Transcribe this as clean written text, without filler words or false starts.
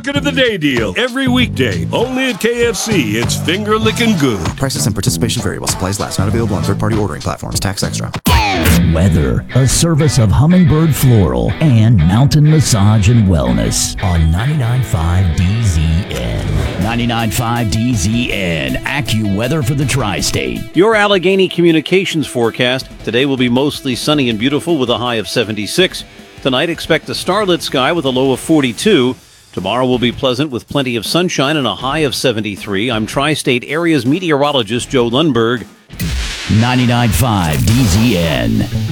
Taco of the Day deal every weekday. Only at KFC. It's finger licking good. Prices and participation vary while supplies last. Not available on third-party ordering platforms. Tax extra. Weather, a service of Hummingbird Floral and Mountain Massage and Wellness on 99.5 DZN. 99.5 DZN, AccuWeather for the Tri-State. Your Allegheny Communications forecast. Today will be mostly sunny and beautiful with a high of 76. Tonight, expect a starlit sky with a low of 42. Tomorrow will be pleasant with plenty of sunshine and a high of 73. I'm Tri-State Area's meteorologist Joe Lundberg. 99.5 DZN.